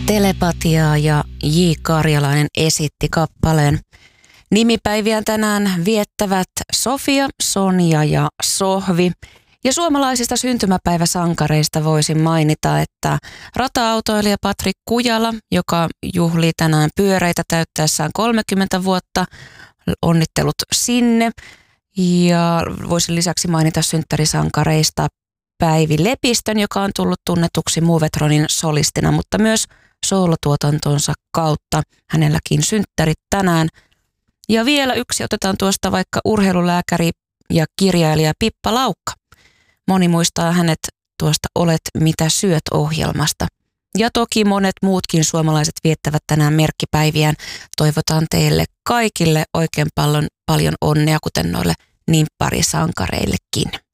Telepatiaa ja J. Karjalainen esitti kappaleen. Nimipäiviään tänään viettävät Sofia, Sonja ja Sohvi. Ja suomalaisista syntymäpäiväsankareista voisin mainita, että rata-autoilija Patrik Kujala, joka juhlii tänään pyöreitä täyttäessään 30 vuotta, onnittelut sinne. Ja voisin lisäksi mainita synttärisankareista Päivi Lepistön, joka on tullut tunnetuksi Movetronin solistina, mutta myös soolotuotantonsa kautta. Hänelläkin synttärit tänään. Ja vielä yksi otetaan tuosta vaikka urheilulääkäri ja kirjailija Pippa Laukka. Moni muistaa hänet tuosta Olet mitä syöt -ohjelmasta. Ja toki monet muutkin suomalaiset viettävät tänään merkkipäiviään. Toivotaan teille kaikille oikein paljon onnea, kuten noille nimpparisankareillekin.